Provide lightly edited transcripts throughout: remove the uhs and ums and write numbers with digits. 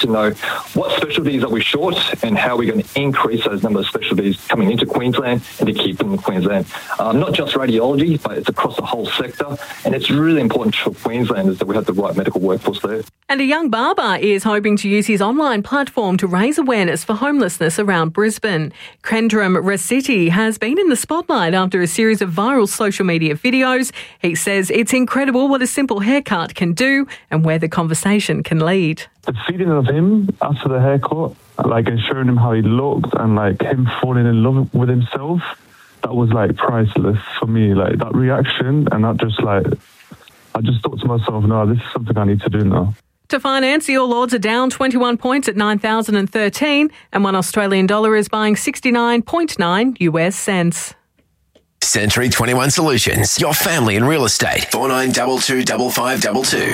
to know what specialties are we short and how we're going to increase those number of specialties coming into Queensland and to keep them in Queensland. Not just radiology, but it's across the whole sector. And it's really important for Queenslanders that we have the right medical workforce there. And a young barber is hoping to use his online platform to raise awareness for homelessness around Brisbane. Kendram Rasitti has been in the spotlight after a series of viral social media videos. He says it's incredible what a simple haircut can do and where the conversation can lead. The feeling of him after the haircut, like, and showing him how he looked and, like, him falling in love with himself, that was, like, priceless for me. Like, that reaction, and that just, like, I just thought to myself, no, this is something I need to do now. To finance, the All Ords are down 21 points at 9,013 and $1 Australian dollar is buying 69.9 US cents. Century 21 Solutions, your family in real estate. 4922 5522.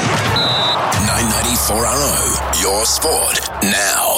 994RO, your sport now.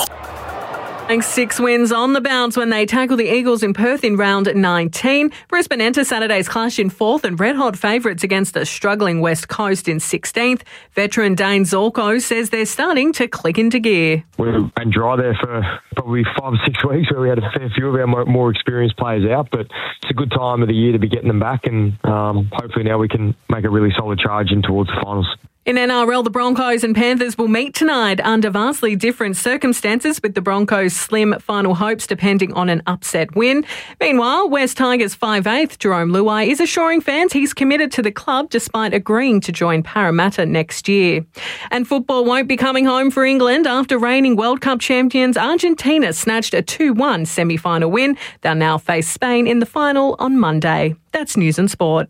6 wins on the bounce when they tackle the Eagles in Perth in round 19. Brisbane enter Saturday's clash in 4th and red-hot favourites against the struggling West Coast in 16th. Veteran Dane Zorko says they're starting to click into gear. We've been dry there for probably 5 or 6 weeks where we had a fair few of our more experienced players out, but it's a good time of the year to be getting them back, and hopefully now we can make a really solid charge in towards the finals. In NRL, the Broncos and Panthers will meet tonight under vastly different circumstances, with the Broncos' slim final hopes depending on an upset win. Meanwhile, West Tigers 5'8" Jerome Luai is assuring fans he's committed to the club despite agreeing to join Parramatta next year. And football won't be coming home for England after reigning World Cup champions Argentina snatched a 2-1 semi-final win. They'll now face Spain in the final on Monday. That's News and Sport.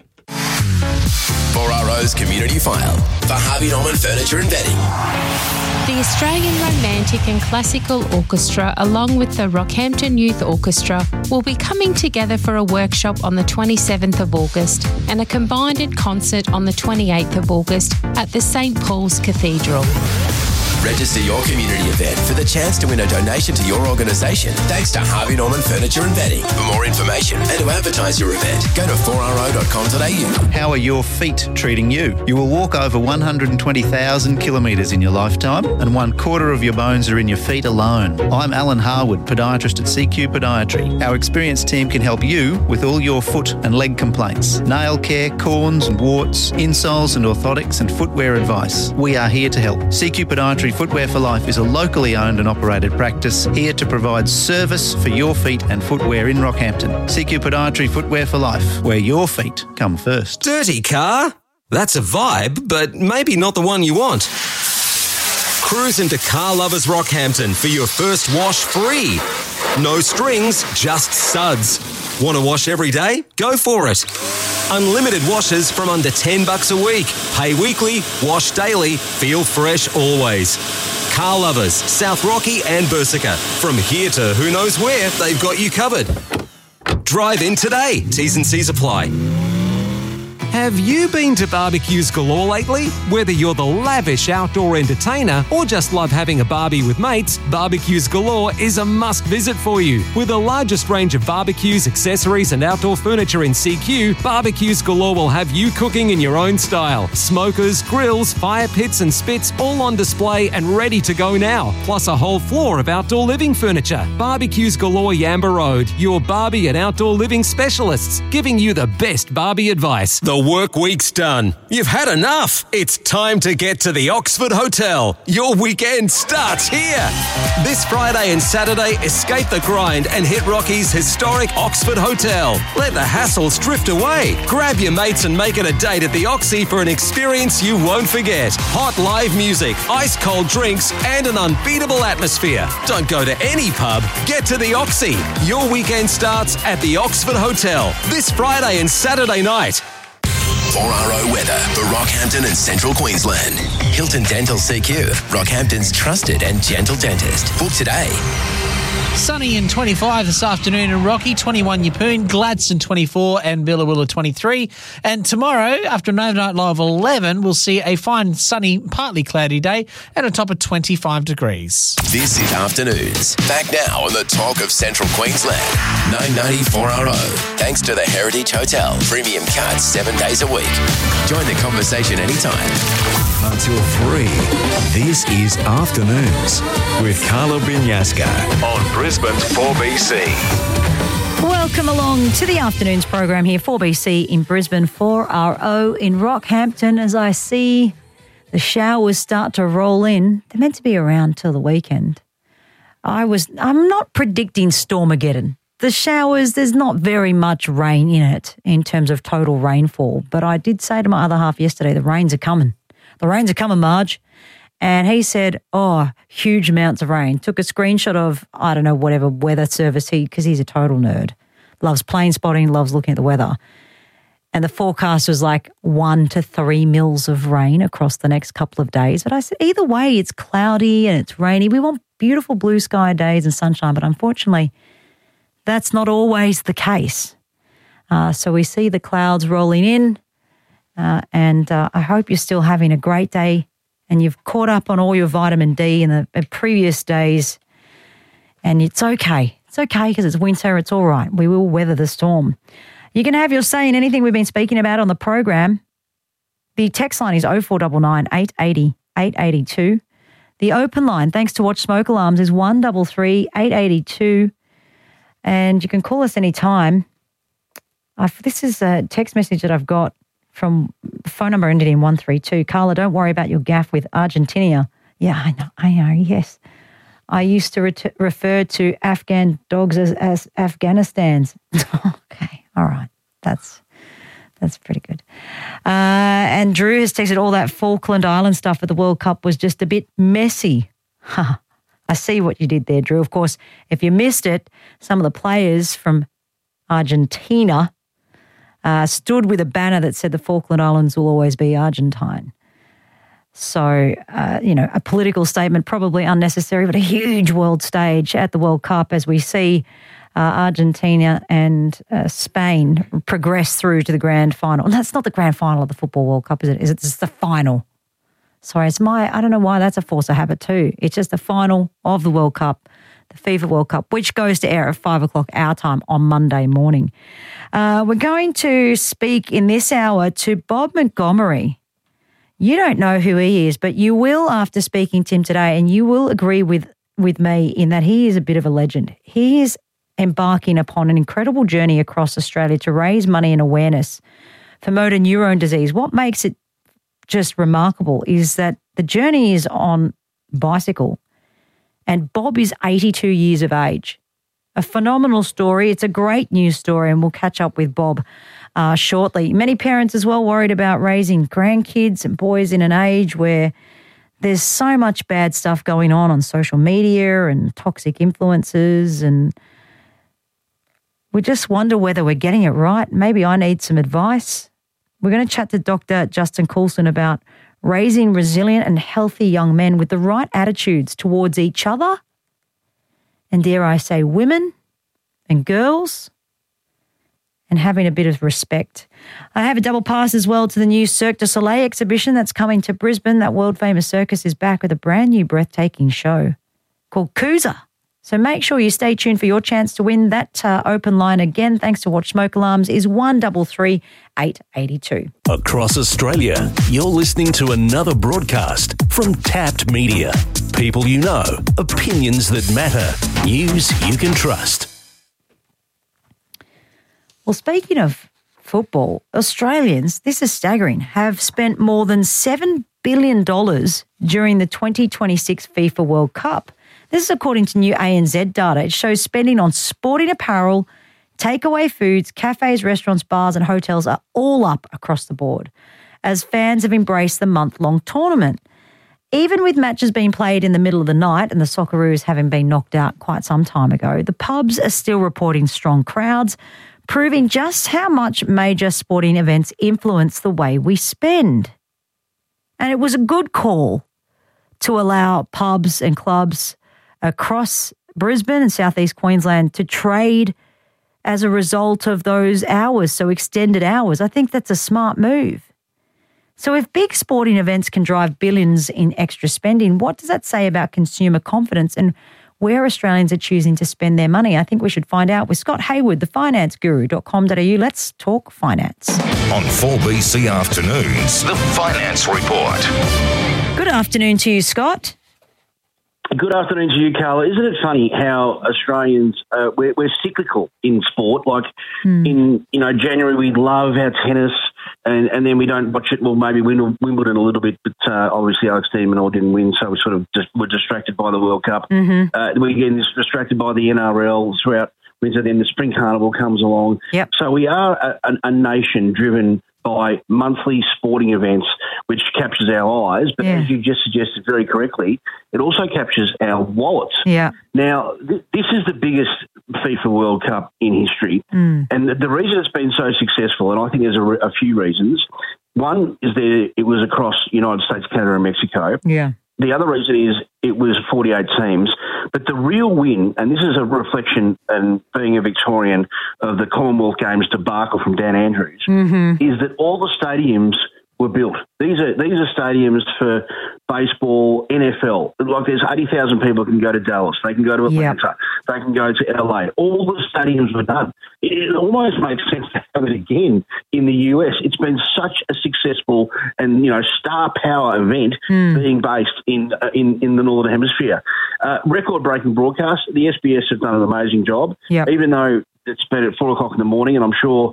4RO's Community File for Harvey Norman Furniture and Bedding. The Australian Romantic and Classical Orchestra, along with the Rockhampton Youth Orchestra, will be coming together for a workshop on the 27th of August and a combined concert on the 28th of August at the St Paul's Cathedral. Register your community event for the chance to win a donation to your organisation thanks to Harvey Norman Furniture and Bedding. For more information and to advertise your event, go to 4ro.com.au. How are your feet treating you? You will walk over 120,000 kilometres in your lifetime, and 1/4 of your bones are in your feet alone. I'm Alan Harwood, podiatrist at CQ Podiatry. Our experienced team can help you with all your foot and leg complaints, nail care, corns and warts, insoles and orthotics and footwear advice. We are here to help. CQ Podiatry Footwear for Life is a locally owned and operated practice here to provide service for your feet and footwear in Rockhampton. CQ Podiatry Footwear for Life, where your feet come first. Dirty car? That's a vibe, but maybe not the one you want. Cruise into Car Lovers Rockhampton for your first wash free. No strings, just suds. Want to wash every day? Go for it. Unlimited washes from under $10 a week. Pay weekly, wash daily, feel fresh always. Car Lovers, South Rocky and Bursica. From here to who knows where, they've got you covered. Drive in today. T's and C's apply. Have you been to Barbecues Galore lately? Whether you're the lavish outdoor entertainer or just love having a barbie with mates, Barbecues Galore is a must visit for you. With the largest range of barbecues, accessories and outdoor furniture in CQ, Barbecues Galore will have you cooking in your own style. Smokers, grills, fire pits and spits all on display and ready to go now. Plus a whole floor of outdoor living furniture. Barbecues Galore Yamba Road, your Barbie and outdoor living specialists, giving you the best Barbie advice. The work week's done. You've had enough. It's time to get to the Oxford Hotel. Your weekend starts here. This Friday and Saturday, escape the grind and hit Rocky's historic Oxford Hotel. Let the hassles drift away. Grab your mates and make it a date at the Oxy for an experience you won't forget. Hot live music, ice cold drinks and an unbeatable atmosphere. Don't go to any pub. Get to the Oxy. Your weekend starts at the Oxford Hotel this Friday and Saturday night. 4RO weather for Rockhampton and Central Queensland. Hilton Dental CQ, Rockhampton's trusted and gentle dentist. Book today. Sunny and 25 this afternoon in Rocky, 21 Yeppoon, Gladstone 24 and Billawilla 23. And tomorrow, after an overnight low of 11, we'll see a fine, sunny, partly cloudy day and a top of 25 degrees. This is Afternoons. Back now on the talk of Central Queensland. 990 Thanks to the Heritage Hotel. Premium cards 7 days a week. Join the conversation anytime. Until 3, this is Afternoons with Carla Binyaska on Brisbane's 4BC. Welcome along to the Afternoons program here, 4BC in Brisbane, 4RO in Rockhampton. As I see the showers start to roll in, they're meant to be around till the weekend. I'm not predicting Stormageddon. The showers, there's not very much rain in it in terms of total rainfall. But I did say to my other half yesterday, the rains are coming. The rains are coming, Marge. And he said, huge amounts of rain. Took a screenshot of, I don't know, whatever weather service because he's a total nerd. Loves plane spotting, loves looking at the weather. And the forecast was like 1 to 3 mils of rain across the next couple of days. But I said, either way, it's cloudy and it's rainy. We want beautiful blue sky days and sunshine. But unfortunately, that's not always the case. So we see the clouds rolling in. And I hope you're still having a great day and you've caught up on all your vitamin D in the previous days. And it's okay. It's okay because it's winter. It's all right. We will weather the storm. You can have your say in anything we've been speaking about on the program. The text line is 0499 880 882. The open line, thanks to Watch Smoke Alarms, is 133 882. And you can call us anytime. This is a text message that I've got from phone number ended in 132. Carla, don't worry about your gaffe with Argentina. Yeah, I know, yes. I used to refer to Afghan dogs as Afghanistan's. Okay, all right. That's pretty good. And Drew has texted all that Falkland Island stuff at the World Cup was just a bit messy. I see what you did there, Drew. Of course, if you missed it, some of the players from Argentina stood with a banner that said the Falkland Islands will always be Argentine. So, a political statement, probably unnecessary, but a huge world stage at the World Cup as we see Argentina and Spain progress through to the grand final. And that's not the grand final of the Football World Cup, is it? It's the final. Sorry, I don't know why that's a force of habit too. It's just the final of the World Cup, the FIFA World Cup, which goes to air at 5 o'clock our time on Monday morning. We're going to speak in this hour to Bob Montgomery. You don't know who he is, but you will after speaking to him today, and you will agree with me in that he is a bit of a legend. He is embarking upon an incredible journey across Australia to raise money and awareness for motor neurone disease. What makes it just remarkable is that the journey is on bicycle, and Bob is 82 years of age. A phenomenal story. It's a great news story, and we'll catch up with Bob shortly. Many parents as well worried about raising grandkids and boys in an age where there's so much bad stuff going on social media and toxic influences, and we just wonder whether we're getting it right. Maybe I need some advice. We're going to chat to Dr. Justin Coulson about raising resilient and healthy young men with the right attitudes towards each other and, dare I say, women and girls, and having a bit of respect. I have a double pass as well to the new Cirque du Soleil exhibition that's coming to Brisbane. That world-famous circus is back with a brand new breathtaking show called Coosa. So make sure you stay tuned for your chance to win. That open line again, thanks to Watch Smoke Alarms, is 133 882. Across Australia, you're listening to another broadcast from Tapped Media. People you know, opinions that matter, news you can trust. Well, speaking of football, Australians, this is staggering, have spent more than $7 billion during the 2026 FIFA World Cup. This is according to new ANZ data. It shows spending on sporting apparel, takeaway foods, cafes, restaurants, bars and hotels are all up across the board as fans have embraced the month-long tournament. Even with matches being played in the middle of the night and the Socceroos having been knocked out quite some time ago, the pubs are still reporting strong crowds, proving just how much major sporting events influence the way we spend. And it was a good call to allow pubs and clubs across Brisbane and southeast Queensland to trade as a result of those hours, so extended hours. I think that's a smart move. So if big sporting events can drive billions in extra spending, what does that say about consumer confidence and where Australians are choosing to spend their money? I think we should find out with Scott Hayward, thefinanceguru.com.au. Let's talk finance. On 4BC Afternoons, The Finance Report. Good afternoon to you, Scott. Good afternoon to you, Carla. Isn't it funny how Australians, we're cyclical in sport? Like in January, we love our tennis, and then we don't watch it. Well, maybe Wimbledon a little bit, but obviously Alex de Minaur didn't win, so we sort of were distracted by the World Cup. We get distracted by the NRL throughout winter. Then the Spring Carnival comes along. Yep. So we are a nation driven by monthly sporting events, which captures our eyes. But as you just suggested very correctly, it also captures our wallets. Yeah. Now, this is the biggest FIFA World Cup in history. And the reason it's been so successful, and I think there's a few reasons. One is that it was across United States, Canada and Mexico. Yeah. The other reason is it was 48 teams. But the real win, and this is a reflection, and being a Victorian, of the Commonwealth Games debacle from Dan Andrews, is that all the stadiums were built. These are stadiums for baseball, NFL. Like there's 80,000 people can go to Dallas. They can go to Atlanta. They can go to LA. All the stadiums were done. It almost makes sense to have it again in the US. It's been such a successful and star power event being based in the Northern Hemisphere. Record-breaking broadcast. The SBS have done an amazing job. Yep. Even though it's been at 4 o'clock in the morning, and I'm sure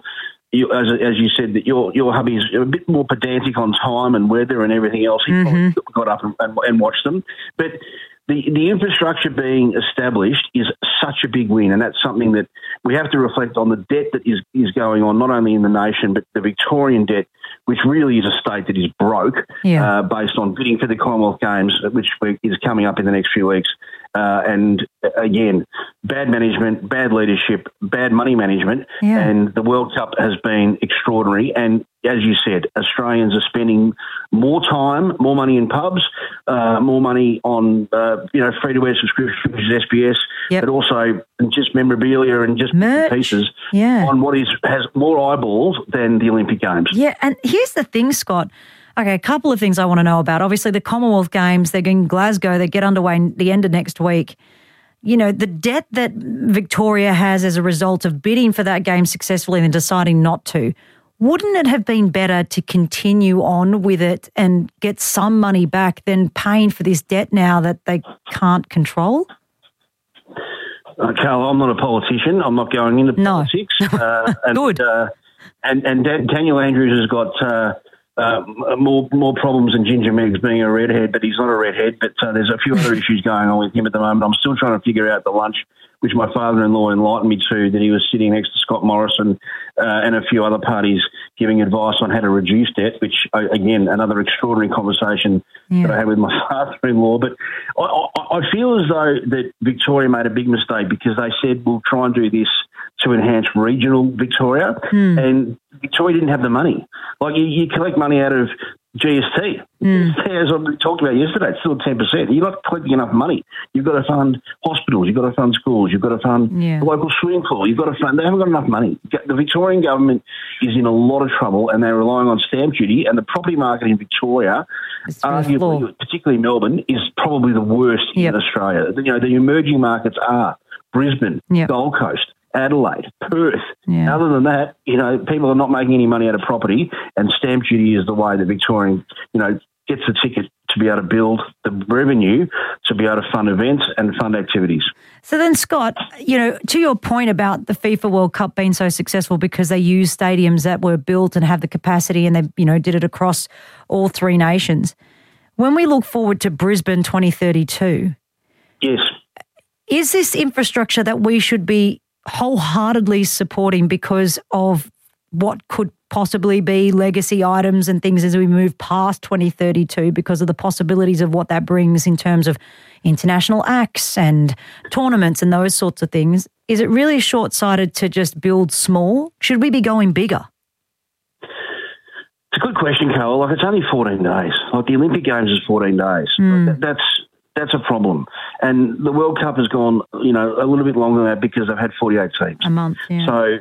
as you said, that your hubby's a bit more pedantic on time and weather and everything else. He probably got up and watched them. But the infrastructure being established is such a big win, and that's something that we have to reflect on, the debt that is going on, not only in the nation, but the Victorian debt, which really is a state that is broke based on bidding for the Commonwealth Games, which is coming up in the next few weeks. And again, bad management, bad leadership, bad money management, and the World Cup has been extraordinary. And as you said, Australians are spending more time, more money in pubs, more money on free-to-air subscriptions, which is SBS, but also just memorabilia and just pieces on what has more eyeballs than the Olympic Games. Yeah, and here's the thing, Scott. Okay, a couple of things I want to know about. Obviously, the Commonwealth Games, they're in Glasgow. They get underway the end of next week. The debt that Victoria has as a result of bidding for that game successfully and deciding not to, wouldn't it have been better to continue on with it and get some money back than paying for this debt now that they can't control? Carl, I'm not a politician. I'm not going into politics. Good. And Daniel Andrews has got more problems than Ginger Meggs being a redhead, but he's not a redhead. But there's a few other issues going on with him at the moment. I'm still trying to figure out the lunch, which my father-in-law enlightened me to, that he was sitting next to Scott Morrison and a few other parties giving advice on how to reduce debt, which, again, another extraordinary conversation that I had with my father-in-law. But I feel as though that Victoria made a big mistake because they said, we'll try and do this to enhance regional Victoria, and Victoria didn't have the money. Like, you collect money out of GST. As we talked about yesterday, it's still 10%. You're not collecting enough money. You've got to fund hospitals, you've got to fund schools, you've got to fund the local swimming pool, you've got to fund... They haven't got enough money. The Victorian government is in a lot of trouble, and they're relying on stamp duty, and the property market in Victoria, arguably, particularly Melbourne, is probably the worst in Australia. The emerging markets are Brisbane, Gold Coast, Adelaide, Perth. Other than that, people are not making any money out of property, and stamp duty is the way that Victorian, gets the ticket to be able to build the revenue to be able to fund events and fund activities. So then, Scott, to your point about the FIFA World Cup being so successful because they used stadiums that were built and have the capacity, and they, did it across all three nations. When we look forward to Brisbane 2032, is this infrastructure that we should be wholeheartedly supporting because of what could possibly be legacy items and things as we move past 2032 because of the possibilities of what that brings in terms of international acts and tournaments and those sorts of things? Is it really short-sighted to just build small? Should we be going bigger? It's a good question, Carol. Like, it's only 14 days. Like, the Olympic Games is 14 days. That's a problem. And the World Cup has gone, a little bit longer than that because they've had 48 teams. A month, yeah. So,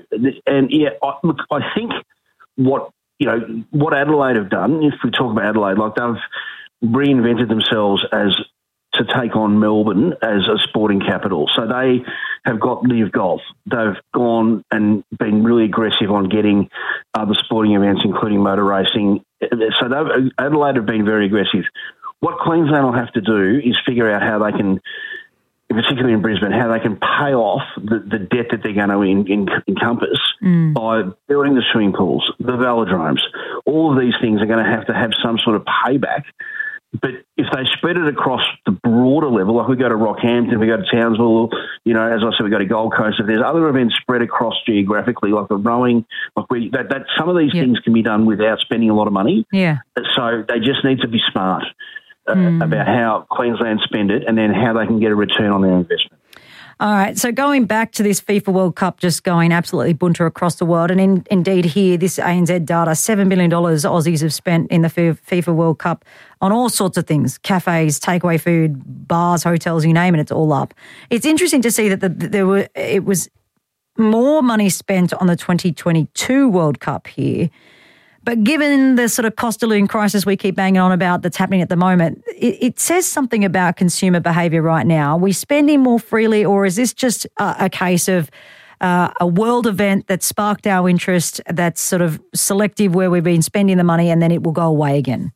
I think what Adelaide have done, if we talk about Adelaide, like they've reinvented themselves to take on Melbourne as a sporting capital. So they have got Live Golf. They've gone and been really aggressive on getting other sporting events, including motor racing. So Adelaide have been very aggressive. What Queensland will have to do is figure out how they can, particularly in Brisbane, how they can pay off the debt that they're going to encompass by building the swimming pools, the velodromes. All of these things are going to have some sort of payback. But if they spread it across the broader level, like we go to Rockhampton, we go to Townsville, as I said, we go to Gold Coast. If there's other events spread across geographically, like the rowing, that some of these things can be done without spending a lot of money. Yeah. So they just need to be smart about how Queensland spend it and then how they can get a return on their investment. All right, so going back to this FIFA World Cup just going absolutely bunter across the world, and indeed here, this ANZ data, $7 billion Aussies have spent in the FIFA World Cup on all sorts of things, cafes, takeaway food, bars, hotels, you name it, it's all up. It's interesting to see that it was more money spent on the 2022 World Cup here. But given the sort of cost of living crisis we keep banging on about that's happening at the moment, it says something about consumer behaviour right now. Are we spending more freely, or is this just a case of a world event that sparked our interest that's sort of selective where we've been spending the money and then it will go away again?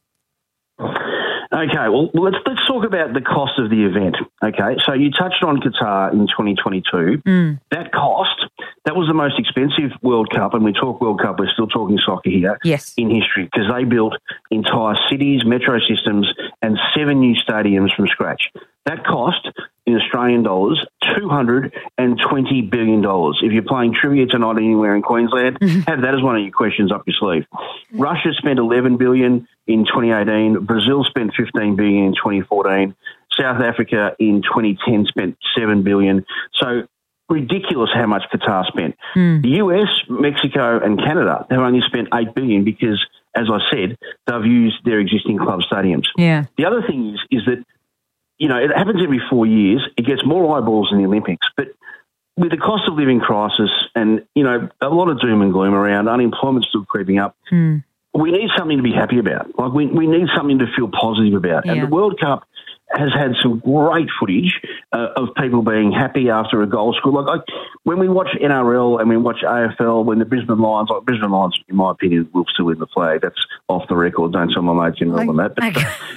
Okay, well, let's talk about the cost of the event. Okay, so you touched on Qatar in 2022. That cost, that was the most expensive World Cup, and we talk World Cup, we're still talking soccer here, in history, because they built entire cities, metro systems, and 7 new stadiums from scratch. That cost, in Australian dollars, $220 billion. If you're playing trivia tonight anywhere in Queensland, have that as one of your questions up your sleeve. Russia spent $11 billion in 2018. Brazil spent $15 billion in 2014. South Africa in 2010 spent $7 billion. So ridiculous how much Qatar spent. The US, Mexico and Canada have only spent $8 billion because, as I said, they've used their existing club stadiums. Yeah. The other thing is that, it happens every 4 years. It gets more eyeballs than the Olympics. But with the cost of living crisis and, a lot of doom and gloom around, unemployment still creeping up, we need something to be happy about. Like we need something to feel positive about. And the World Cup has had some great footage of people being happy after a goal scored. Like when we watch NRL and we watch AFL, when the Brisbane Lions, in my opinion, will still win the flag. That's off the record. Don't tell my mates involved on that.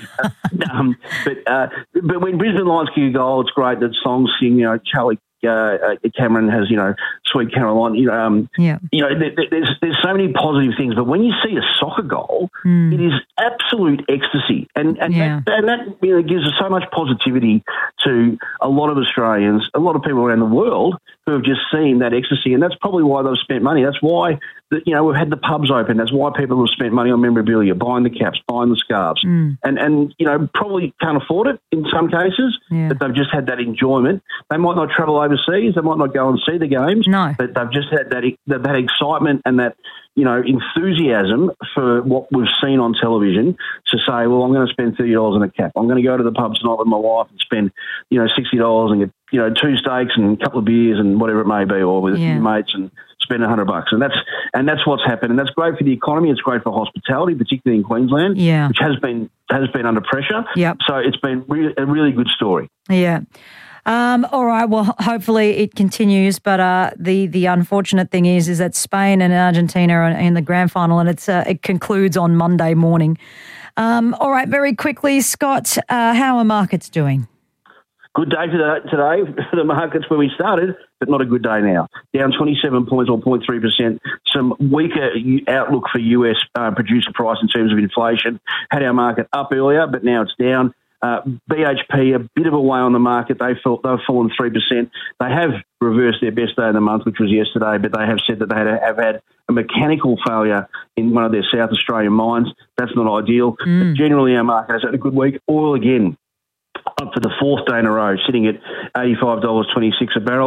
But when Brisbane Lions kick a goal, it's great. That songs sing. Charlie Cameron has, Sweet Caroline. There's so many positive things. But when you see a soccer goal, it is absolute ecstasy, and that gives us so much positivity to a lot of Australians, a lot of people around the world who have just seen that ecstasy, and that's probably why they've spent money. That's why we've had the pubs open. That's why people have spent money on memorabilia, buying the caps, buying the scarves, and probably can't afford it in some cases, but they've just had that enjoyment. They might not travel overseas, they might not go and see the games, but they've just had that excitement and that enthusiasm for what we've seen on television to say, well, I'm going to spend $30 on a cap. I'm going to go to the pub tonight with my wife and spend, $60 and get, 2 steaks and a couple of beers and whatever it may be, or with a few mates and spend $100. And that's what's happened. And that's great for the economy. It's great for hospitality, particularly in Queensland, which has been under pressure. So it's been a really good story. Yeah. All right. Well, hopefully it continues. But the unfortunate thing is that Spain and Argentina are in the grand final, and it concludes on Monday morning. All right. Very quickly, Scott, how are markets doing? Good day today for the markets where we started, but not a good day now. Down 27 points or 0.3%. Some weaker outlook for US producer price in terms of inflation. Had our market up earlier, but now it's down. BHP, a bit of a way on the market. They've fallen 3%. They have reversed their best day of the month, which was yesterday, but they have said that they have had a mechanical failure in one of their South Australian mines. That's not ideal. But generally, our market has had a good week. Oil again, up for the 4th day in a row, sitting at $85.26 a barrel.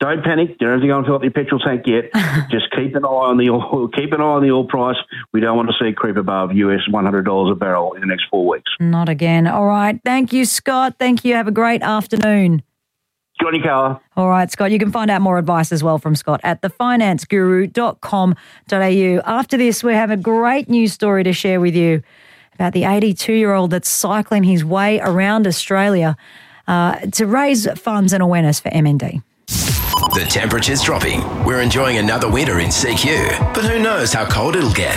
don't panic. Don't have to go and fill up your petrol tank yet. Just keep an eye on the oil. Keep an eye on the oil price. We don't want to see it creep above US $100 a barrel in the next 4 weeks. Not again. All right. Thank you, Scott. Thank you. Have a great afternoon. Johnny Carr. All right, Scott. You can find out more advice as well from Scott at thefinanceguru.com.au. After this, we have a great news story to share with you about the 82-year-old that's cycling his way around Australia to raise funds and awareness for MND. The temperature's dropping. We're enjoying another winter in CQ, but who knows how cold it'll get?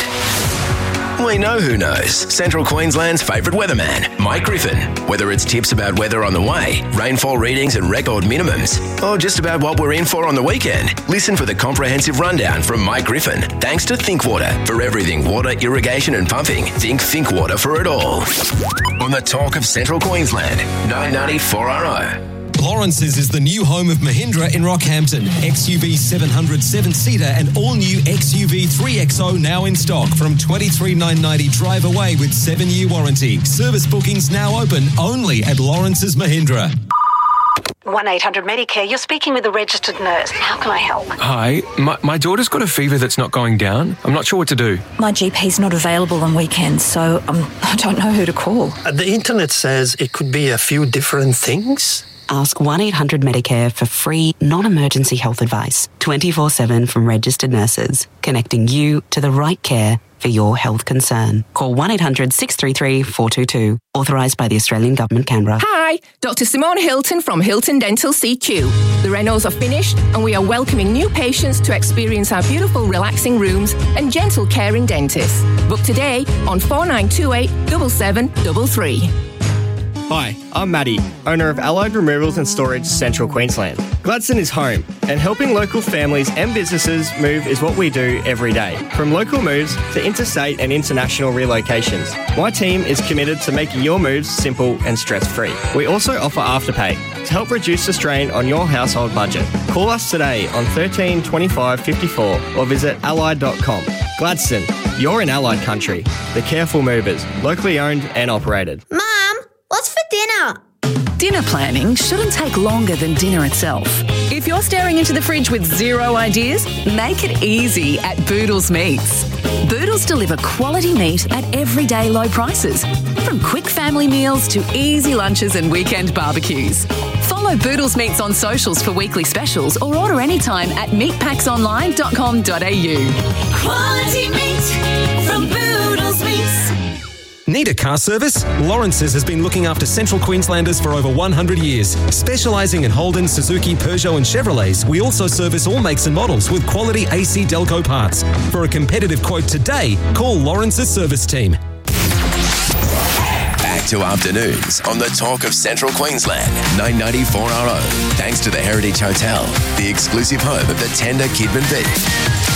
We know who knows. Central Queensland's favourite weatherman, Mike Griffin. Whether it's tips about weather on the way, rainfall readings and record minimums, or just about what we're in for on the weekend, listen for the comprehensive rundown from Mike Griffin. Thanks to ThinkWater. For everything water, irrigation and pumping, think ThinkWater for it all. On the Talk of Central Queensland, 990 4RO. Lawrence's is the new home of Mahindra in Rockhampton. XUV 700 7-seater and all-new XUV 3XO now in stock from $23,990 drive away with 7-year warranty. Service bookings now open only at Lawrence's Mahindra. 1-800-Medicare, you're speaking with a registered nurse. How can I help? Hi, my daughter's got a fever that's not going down. I'm not sure what to do. My GP's not available on weekends, so I don't know who to call. The internet says it could be a few different things. Ask 1-800-Medicare for free, non-emergency health advice, 24/7 from registered nurses, connecting you to the right care for your health concern. Call 1-800-633-422. Authorised by the Australian Government, Canberra. Hi, Dr. Simone Hilton from Hilton Dental CQ. The renos are finished and we are welcoming new patients to experience our beautiful relaxing rooms and gentle caring dentists. Book today on 4928 7733. Hi, I'm Maddie, owner of Allied Removals and Storage, Central Queensland. Gladstone is home, and helping local families and businesses move is what we do every day. From local moves to interstate and international relocations, my team is committed to making your moves simple and stress-free. We also offer Afterpay to help reduce the strain on your household budget. Call us today on 13 25 54 or visit allied.com. Gladstone, you're in Allied country. The Careful Movers, locally owned and operated. Mum, what's for dinner? Dinner planning shouldn't take longer than dinner itself. If you're staring into the fridge with zero ideas, make it easy at Boodles Meats. Boodles deliver quality meat at everyday low prices, from quick family meals to easy lunches and weekend barbecues. Follow Boodles Meats on socials for weekly specials or order anytime at meatpacksonline.com.au. Quality meat from Boodles Meats. Need a car service? Lawrence's has been looking after Central Queenslanders for over 100 years. Specialising in Holden, Suzuki, Peugeot and Chevrolets, we also service all makes and models with quality AC Delco parts. For a competitive quote today, call Lawrence's service team. Back to afternoons on the Talk of Central Queensland, 990 4RO. Thanks to the Heritage Hotel, the exclusive home of the tender Kidman beef.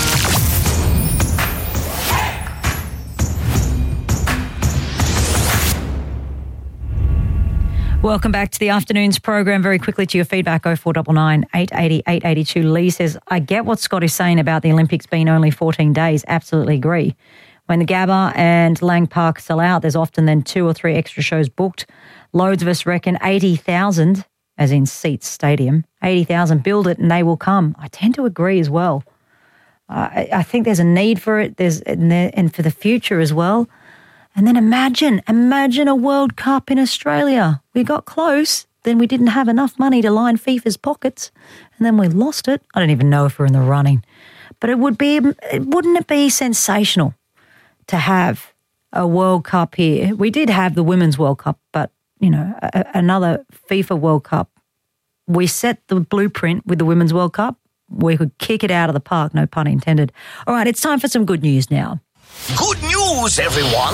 Welcome back to the afternoon's program. Very quickly to your feedback, 0499 880 882. Lee says, I get what Scott is saying about the Olympics being only 14 days. Absolutely agree. When the Gabba and Lang Park sell out, there's often then 2 or 3 extra shows booked. Loads of us reckon 80,000, as in seats stadium, 80,000 build it and they will come. I tend to agree as well. I think there's a need for it. And for the future as well. And then imagine a World Cup in Australia. We got close, then we didn't have enough money to line FIFA's pockets, and then we lost it. I don't even know if we're in the running. But wouldn't it be sensational to have a World Cup here? We did have the Women's World Cup, but, another FIFA World Cup. We set the blueprint with the Women's World Cup. We could kick it out of the park, no pun intended. All right, it's time for some good news now. Good news, everyone!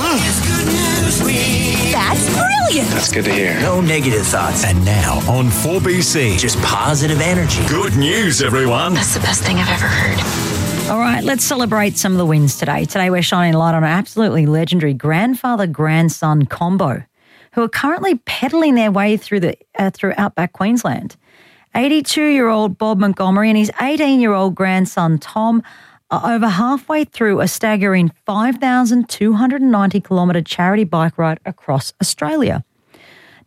That's brilliant! That's good to hear. No negative thoughts. And now on 4BC, just positive energy. Good news, everyone! That's the best thing I've ever heard. All right, let's celebrate some of the wins today. Today we're shining a light on an absolutely legendary grandfather-grandson combo who are currently peddling their way through outback Queensland. 82-year-old Bob Montgomery and his 18-year-old grandson Tom are over halfway through a staggering 5,290-kilometre charity bike ride across Australia.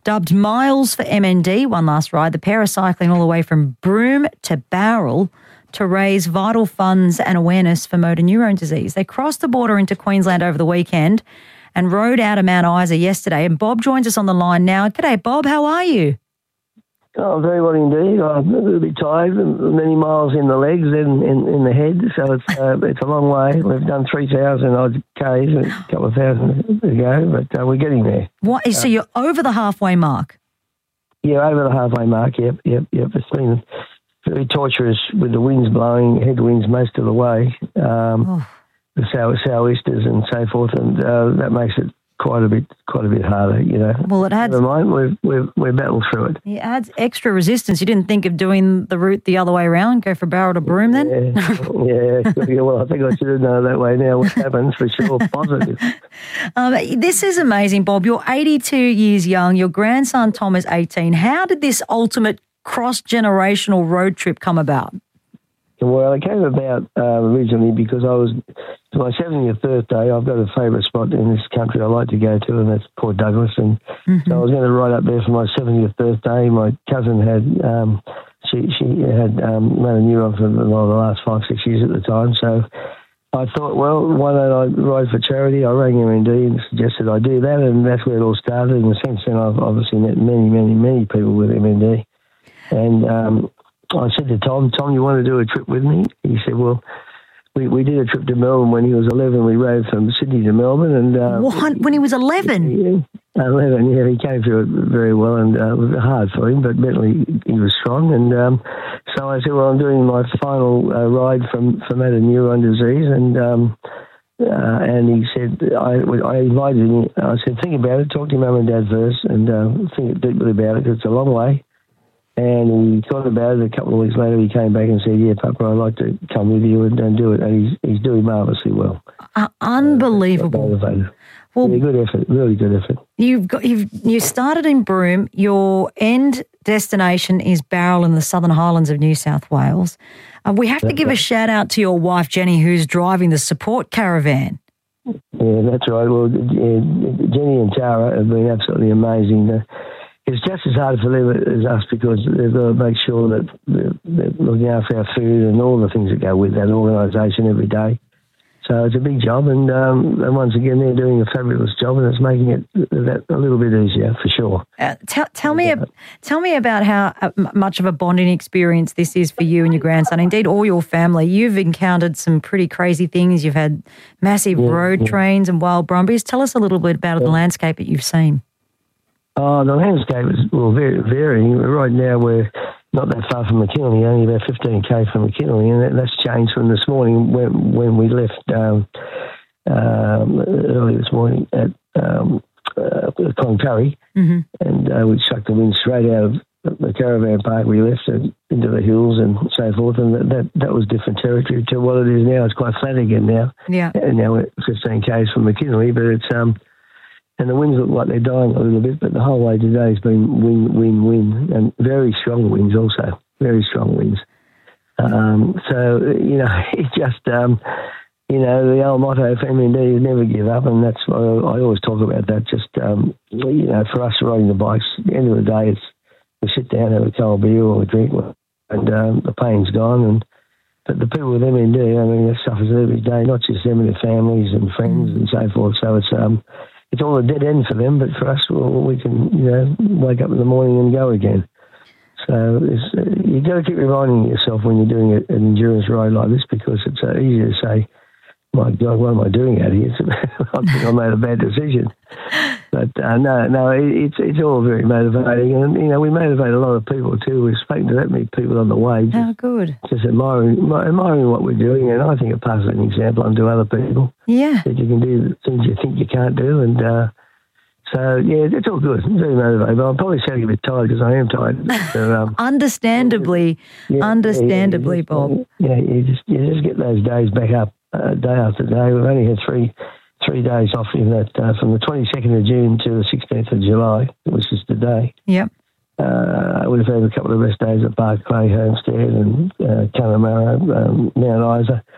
Dubbed Miles for MND, one last ride, the pair are cycling all the way from Broome to Bowral to raise vital funds and awareness for motor neurone disease. They crossed the border into Queensland over the weekend and rode out of Mount Isa yesterday. And Bob joins us on the line now. G'day, Bob. How are you? Oh, very well indeed. I'm a little bit tired. Many miles in the legs and in the head, so it's a long way. We've done 3,000 odd Ks, a couple of thousand to go, but we're getting there. What? So you're over the halfway mark? Yeah, over the halfway mark. Yep. It's been very torturous with the winds blowing, headwinds most of the way, the sou'easters and so forth, and that makes it quite a bit harder, you know. Well, it adds. Never mind, we've battled through it. It adds extra resistance. You didn't think of doing the route the other way around, go from Bowral to Broome then? Yeah. Well, I think I should have known that way now. What happens for sure? Positive. This is amazing, Bob. You're 82 years young. Your grandson Tom is 18. How did this ultimate cross-generational road trip come about? Well, it came about originally because I was, for my 70th birthday, I've got a favourite spot in this country I like to go to, and that's Port Douglas. And so I was going to ride up there for my 70th birthday. My cousin had, she had motor neuron for the last 5-6 years at the time. So I thought, well, why don't I ride for charity? I rang MND and suggested I do that, and that's where it all started. And since then, I've obviously met many people with MND. And I said to Tom, you want to do a trip with me? He said, well, we did a trip to Melbourne when he was 11. We rode from Sydney to Melbourne. And what? When he was 11? Yeah, 11, yeah. He came through it very well, and it was hard for him, but mentally he was strong. And so I said, well, I'm doing my final ride for motor neuron disease. And he said, I invited him. I said, think about it. Talk to your mum and dad first, and think deeply about it, because it's a long way. And he thought about it. A couple of weeks later, he came back and said, yeah, Papa, I'd like to come with you and do it. And he's doing marvellously well. Unbelievable. Motivated. Well, yeah, good effort, really good effort. You started in Broome. Your end destination is Bowral in the Southern Highlands of New South Wales. We have to give a shout out to your wife, Jenny, who's driving the support caravan. Yeah, that's right. Well, Jenny and Tara have been absolutely amazing. It's just as hard for them as us, because they've got to make sure that they're looking after our food and all the things that go with that organisation every day. So it's a big job, and once again, they're doing a fabulous job, and it's making it that a little bit easier for sure. Tell me about how much of a bonding experience this is for you and your grandson. Indeed, all your family. You've encountered some pretty crazy things. You've had massive road trains and wild brumbies. Tell us a little bit about the landscape that you've seen. Oh, the landscape is very varying. Right now, we're not that far from McKinley, only about 15k from McKinley, and that's changed from this morning when we left early this morning at Cloncurry, and we sucked the wind straight out of the caravan park. We left into the hills and so forth, and that was different territory to what it is now. It's quite flat again now. Yeah, and now we're 15k's from McKinley, but it's and the winds look like they're dying a little bit, but the whole way today has been wind, and very strong winds also, very strong winds. So, it's just, the old motto for MND is never give up, and that's what I always talk about that. Just, for us riding the bikes, at the end of the day, we sit down, have a cold beer or a drink, and the pain's gone. But the people with MND, that suffers every day, not just them and their families and friends and so forth. So it's all a dead end for them, but for us, we can, wake up in the morning and go again. So you've got to keep reminding yourself when you're doing an endurance ride like this, because it's easy to say, my God, what am I doing out here? I think I made a bad decision. But no, it's all very motivating. And, we motivate a lot of people too. We've spoken to that many people on the way. Oh, good. Just admiring what we're doing. And I think it passes an example on to other people. Yeah. That you can do the things you think you can't do. And so, yeah, it's all good. It's very motivating. But I'm probably sounding a bit tired because I am tired. So, Understandably, Bob. Yeah, you just get those days back up. Day after day. We've only had three days off in that from the 22nd of June to the 16th of July, which is today. Yep. We've had a couple of rest days at Barclay, Homestead and Connemara, Mount Isa.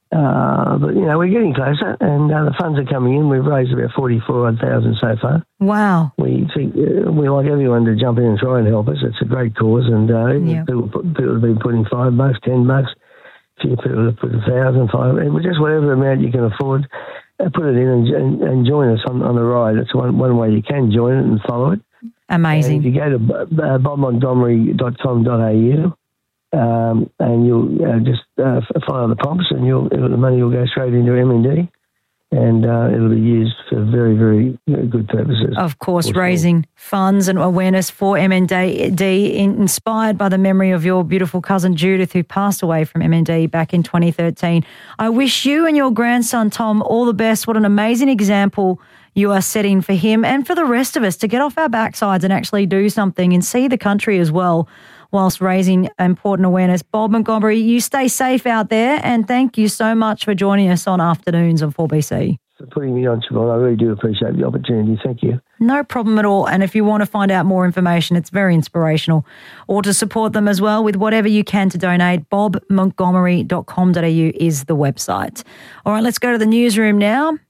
But, you know, we're getting closer, and the funds are coming in. We've raised about 44,000 so far. Wow. We think we like everyone to jump in and try and help us. It's a great cause, and people have been putting $5, $10, a few people have put 1,000, $5, just whatever amount you can afford, put it in and join us on the ride. It's one way you can join it and follow it. Amazing. And if you go to bobmontgomery.com.au, and you'll just follow the prompts, and the money will go straight into M&D, and it'll be used for very, very good purposes. Of course, raising funds and awareness for MND, inspired by the memory of your beautiful cousin Judith, who passed away from MND back in 2013. I wish you and your grandson Tom all the best. What an amazing example you are setting for him and for the rest of us to get off our backsides and actually do something and see the country as well, whilst raising important awareness. Bob Montgomery, you stay safe out there, and thank you so much for joining us on Afternoons on 4BC. For putting me on, Siobhan. I really do appreciate the opportunity. Thank you. No problem at all. And if you want to find out more information, it's very inspirational, or to support them as well with whatever you can to donate, bobmontgomery.com.au is the website. All right, let's go to the newsroom now.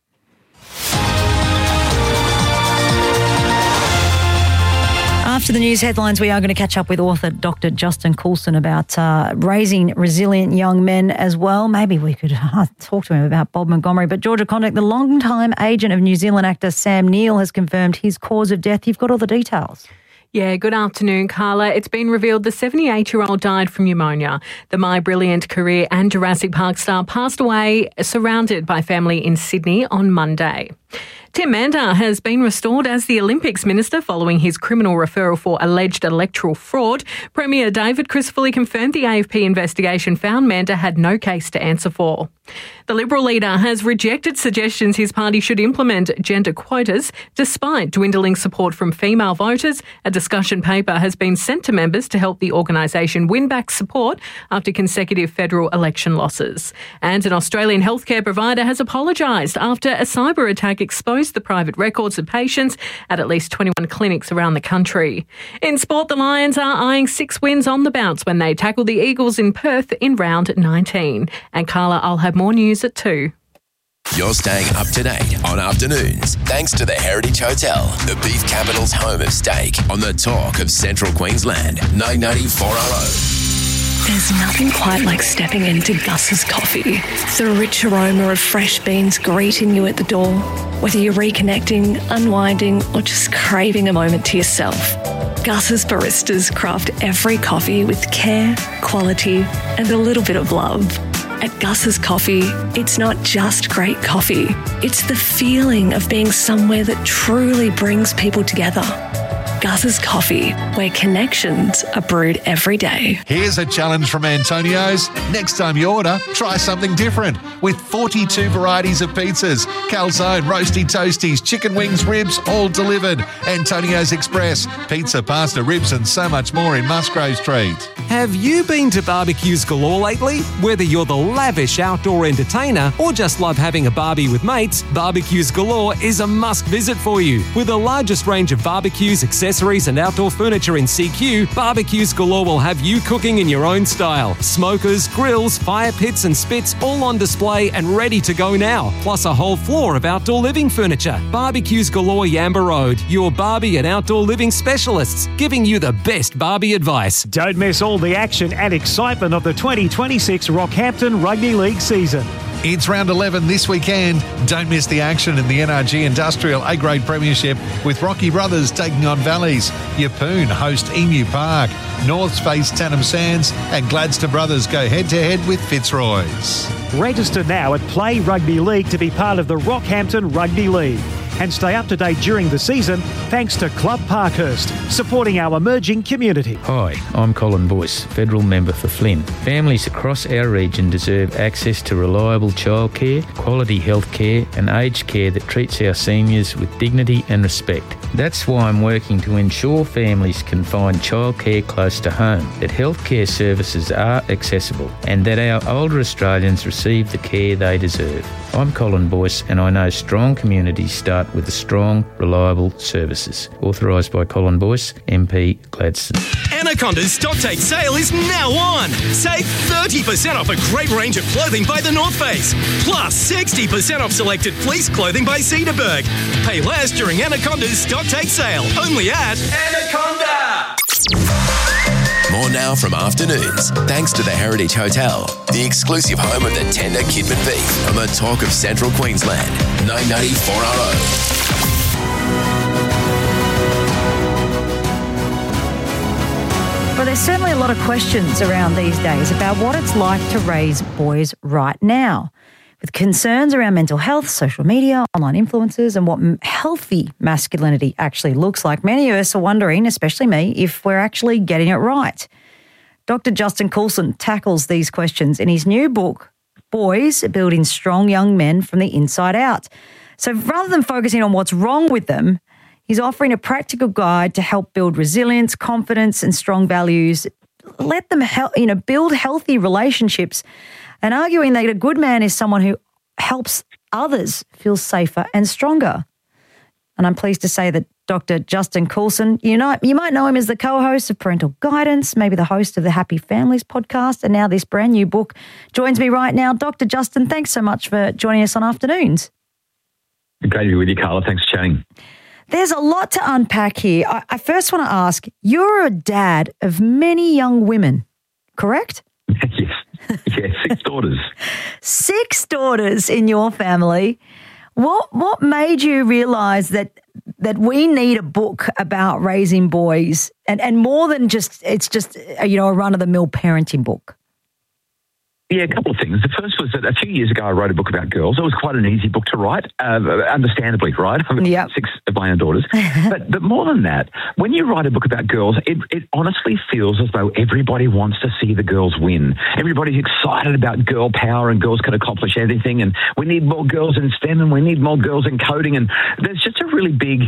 After the news headlines, we are going to catch up with author Dr. Justin Coulson about raising resilient young men as well. Maybe we could talk to him about Bob Montgomery. But Georgia Condict, the long-time agent of New Zealand actor Sam Neill, has confirmed his cause of death. You've got all the details. Yeah, good afternoon, Carla. It's been revealed the 78-year-old died from pneumonia. The My Brilliant Career and Jurassic Park star passed away surrounded by family in Sydney on Monday. Tim Mandar has been restored as the Olympics Minister following his criminal referral for alleged electoral fraud. Premier David Crisafulli confirmed the AFP investigation found Mandar had no case to answer for. The Liberal leader has rejected suggestions his party should implement gender quotas despite dwindling support from female voters. A discussion paper has been sent to members to help the organisation win back support after consecutive federal election losses. And an Australian healthcare provider has apologised after a cyber attack exposed the private records of patients at least 21 clinics around the country. In sport, the Lions are eyeing 6 wins on the bounce when they tackle the Eagles in Perth in round 19. And Carla, I'll have more news at 2. You're staying up to date on Afternoons thanks to the Heritage Hotel, the beef capital's home of steak, on the talk of Central Queensland, 990 4RO. There's nothing quite like stepping into Gus's Coffee. The rich aroma of fresh beans greeting you at the door. Whether you're reconnecting, unwinding, or just craving a moment to yourself, Gus's baristas craft every coffee with care, quality, and a little bit of love. At Gus's Coffee, it's not just great coffee. It's the feeling of being somewhere that truly brings people together. Gus's Coffee, where connections are brewed every day. Here's a challenge from Antonio's. Next time you order, try something different. With 42 varieties of pizzas, calzone, roasty toasties, chicken wings, ribs, all delivered. Antonio's Express, pizza, pasta, ribs and so much more in Musgrave Street. Have you been to barbecues galore lately? Whether you're the lavish outdoor entertainer or just love having a barbie with mates, Barbecues Galore is a must visit for you. With the largest range of barbecues, accessories and outdoor furniture in CQ, Barbecues Galore will have you cooking in your own style. Smokers, grills, fire pits and spits all on display and ready to go now. Plus a whole floor of outdoor living furniture. Barbecues Galore Yamba Road, your Barbie and outdoor living specialists, giving you the best Barbie advice. Don't miss all the action and excitement of the 2026 Rockhampton Rugby League season. It's round 11 this weekend. Don't miss the action in the NRG Industrial A-Grade Premiership with Rocky Brothers taking on Valleys. Yeppoon host Emu Park. Norths face Tannum Sands and Gladstone Brothers go head-to-head with Fitzroy's. Register now at Play Rugby League to be part of the Rockhampton Rugby League. And stay up to date during the season thanks to Club Parkhurst, supporting our emerging community. Hi, I'm Colin Boyce, Federal Member for Flynn. Families across our region deserve access to reliable childcare, quality health care and aged care that treats our seniors with dignity and respect. That's why I'm working to ensure families can find childcare close to home, that healthcare services are accessible and that our older Australians receive the care they deserve. I'm Colin Boyce and I know strong communities start with the strong, reliable services. Authorised by Colin Boyce, MP Gladstone. Anaconda's Stocktake sale is now on. Save 30% off a great range of clothing by The North Face. Plus 60% off selected fleece clothing by Cedarburg. Pay less during Anaconda's Stocktake sale. Only at Anaconda. More now from Afternoons, thanks to the Heritage Hotel, the exclusive home of the tender Kidman beef on the talk of Central Queensland. 990 4RO. Well, there's certainly a lot of questions around these days about what it's like to raise boys right now, with concerns around mental health, social media, online influences, and what healthy masculinity actually looks like. Many of us are wondering, especially me, if we're actually getting it right. Dr. Justin Coulson tackles these questions in his new book, Boys Building Strong Young Men from the Inside Out. So rather than focusing on what's wrong with them, he's offering a practical guide to help build resilience, confidence, and strong values. Let them build healthy relationships, and arguing that a good man is someone who helps others feel safer and stronger. And I'm pleased to say that Dr. Justin Coulson, you might know him as the co-host of Parental Guidance, maybe the host of the Happy Families podcast, and now this brand new book, joins me right now. Dr. Justin, thanks so much for joining us on Afternoons. Great to be with you, Carla. Thanks for chatting. There's a lot to unpack here. I first want to ask, you're a dad of many young women, correct? Yes. Yeah, 6 daughters. 6 daughters in your family. What made you realise that we need a book about raising boys and more than just a run-of-the-mill parenting book? Yeah, a couple of things. The first was that a few years ago I wrote a book about girls. It was quite an easy book to write, understandably, right? I've got 6 of my own daughters. but more than that, when you write a book about girls, it honestly feels as though everybody wants to see the girls win. Everybody's excited about girl power and girls can accomplish anything, and we need more girls in STEM and we need more girls in coding, and there's just a really big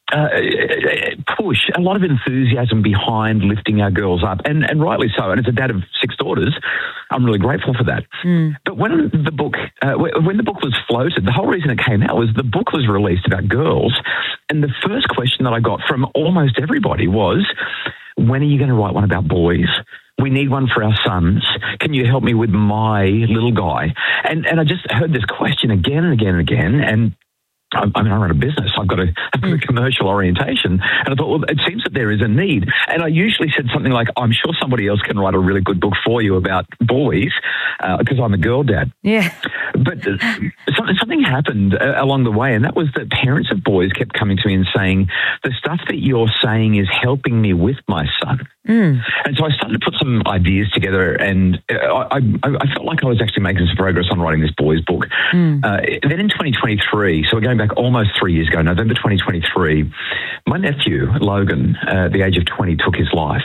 push, a lot of enthusiasm behind lifting our girls up, and rightly so. And as a dad of 6 daughters, I'm really grateful for that. But when the book was floated, the whole reason it came out was the book was released about girls, and the first question that I got from almost everybody was, when are you going to write one about boys? We need one for our sons. Can you help me with my little guy? And I just heard this question again and again and again, and I run a business. I've got a commercial orientation. And I thought, well, it seems that there is a need. And I usually said something like, I'm sure somebody else can write a really good book for you about boys because I'm a girl dad. Yeah. But something happened along the way, and that was that parents of boys kept coming to me and saying, the stuff that you're saying is helping me with my son. And so I started to put some ideas together, and I felt like I was actually making some progress on writing this boys book. Then in 2023, so we're going back almost 3 years ago, November 2023, my nephew, Logan, at the age of 20, took his life.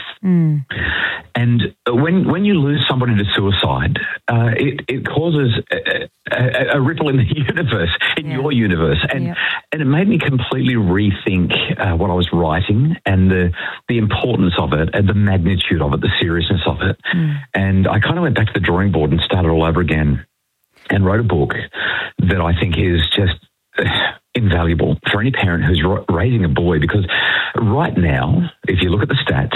And when you lose somebody to suicide, it causes a ripple in the universe, in your universe. And it made me completely rethink what I was writing and the importance of it and the magnitude of it, the seriousness of it. And I kind of went back to the drawing board and started all over again and wrote a book that I think is just invaluable for any parent who's raising a boy, because right now, if you look at the stats,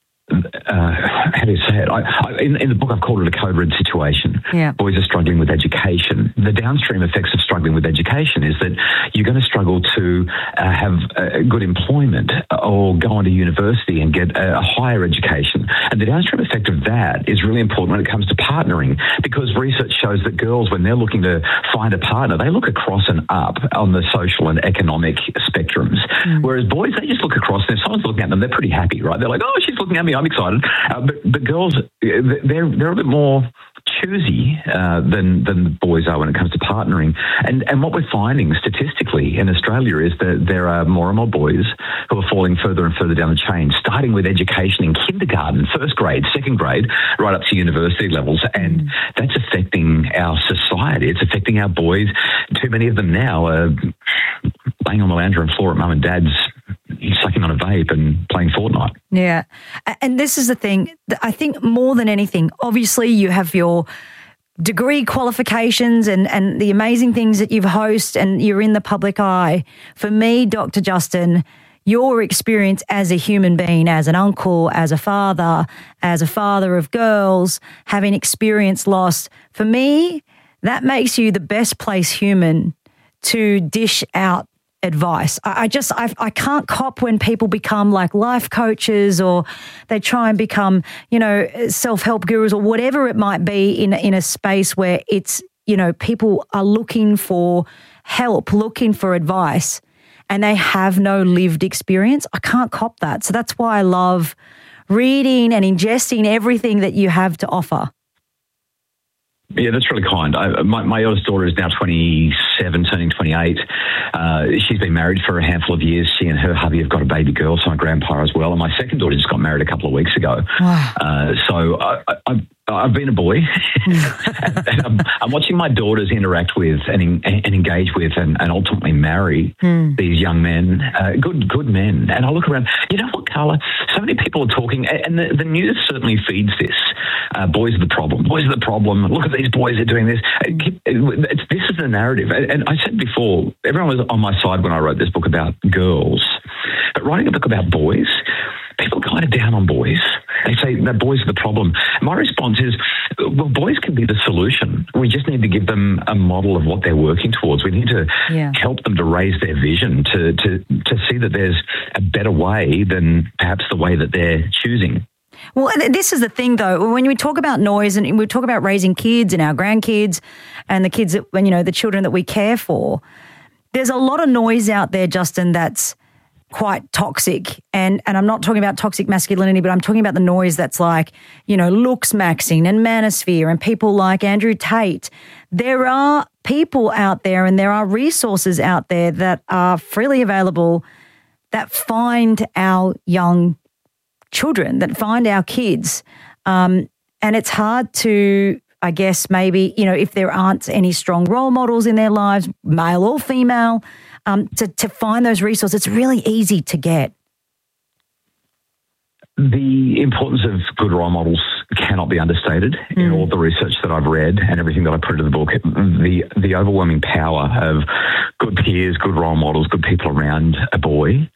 how do you say it? In the book, I've called it a code red situation. Yeah. Boys are struggling with education. The downstream effects of struggling with education is that you're going to struggle to have good employment or go on to university and get a higher education. And the downstream effect of that is really important when it comes to partnering, because research shows that girls, when they're looking to find a partner, they look across and up on the social and economic spectrums. Whereas boys, they just look across, and if someone's looking at them, they're pretty happy, right? They're like, oh, she's looking at me, I'm excited. But girls, they're a bit more choosy than the boys are when it comes to partnering. And what we're finding statistically in Australia is that there are more and more boys who are falling further and further down the chain, starting with education in kindergarten, first grade, second grade, right up to university levels. And that's affecting our society. It's affecting our boys. Too many of them now are laying on the lounge room floor at mum and dad's, sucking on a vape and playing Fortnite. Yeah. And this is the thing, I think more than anything, obviously you have your degree qualifications and the amazing things that you've hosted and you're in the public eye. For me, Dr. Justin, your experience as a human being, as an uncle, as a father of girls, having experienced loss, for me, that makes you the best place human to dish out advice. I can't cop when people become like life coaches or they try and become, self-help gurus or whatever it might be in a space where it's, people are looking for help, looking for advice, and they have no lived experience. I can't cop that. So that's why I love reading and ingesting everything that you have to offer. Yeah, that's really kind. My eldest daughter is now 27, turning 28. She's been married for a handful of years. She and her hubby have got a baby girl, so my grandpa as well. And my second daughter just got married a couple of weeks ago. Wow. So I've been a boy. and I'm watching my daughters interact with and engage with and ultimately marry these young men, good men. And I look around. You know what, Carla? So many people are talking, and the news certainly feeds this. Boys are the problem. Boys are the problem. Look at these boys are doing this. This is the narrative. And I said before, everyone was on my side when I wrote this book about girls. But writing a book about boys, people kind of down on boys. They say that boys are the problem. My response is, well, boys can be the solution. We just need to give them a model of what they're working towards. We need to help them to raise their vision, to see that there's a better way than perhaps the way that they're choosing. Well, this is the thing, though. When we talk about noise and we talk about raising kids and our grandkids and the kids that, the children that we care for, there's a lot of noise out there, Justin, that's quite toxic. And I'm not talking about toxic masculinity, but I'm talking about the noise that's like, looks maxing and manosphere and people like Andrew Tate. There are people out there and there are resources out there that are freely available that find our young children, that find our kids. And it's hard to, I guess, maybe, if there aren't any strong role models in their lives, male or female, to find those resources. It's really easy to get. The importance of good role models cannot be understated. In all the research that I've read and everything that I put into the book, the overwhelming power of good peers, good role models, good people around a boy,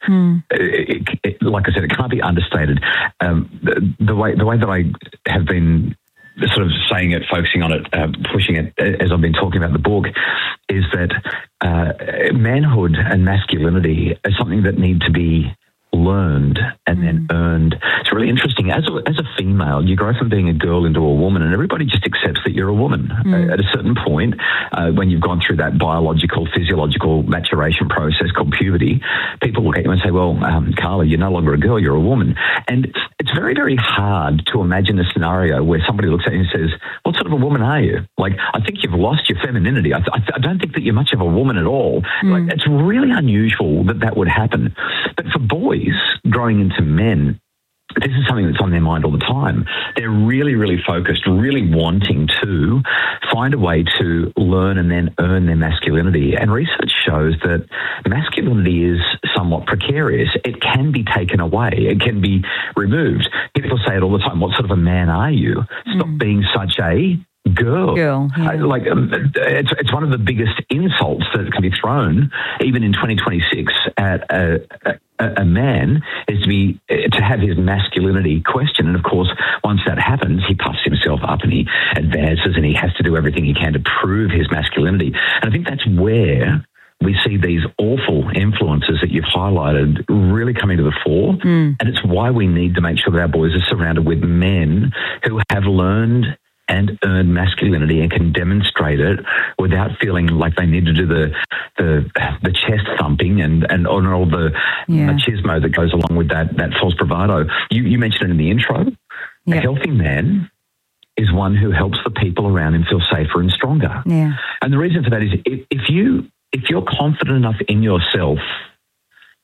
like I said, it can't be understated. The way that I have been sort of saying it, focusing on it, pushing it as I've been talking about the book, is that manhood and masculinity is something that need to be learned and then earned. It's really interesting. As a female, you grow from being a girl into a woman, and everybody just accepts that you're a woman. At a certain point, when you've gone through that biological, physiological maturation process called puberty, people look at you and say, well, Carla, you're no longer a girl, you're a woman. And it's very, very hard to imagine a scenario where somebody looks at you and says, what sort of a woman are you? Like, I think you've lost your femininity. I don't think that you're much of a woman at all. Like, it's really unusual that would happen. But for boys growing into men, this is something that's on their mind all the time. They're really, really focused, really wanting to find a way to learn and then earn their masculinity. And research shows that masculinity is somewhat precarious. It can be taken away. It can be removed. People say it all the time. What sort of a man are you? Stop being such a girl. Yeah. It's one of the biggest insults that can be thrown, even in 2026, at a man, is to have his masculinity questioned. And of course, once that happens, he puffs himself up and he advances and he has to do everything he can to prove his masculinity. And I think that's where we see these awful influences that you've highlighted really coming to the fore. And it's why we need to make sure that our boys are surrounded with men who have learned and earned masculinity and can demonstrate it without feeling like they need to do the chest thumping and all the machismo that goes along with that false bravado. You mentioned it in the intro. A healthy man is one who helps the people around him feel safer and stronger. And the reason for that is if you're confident enough in yourself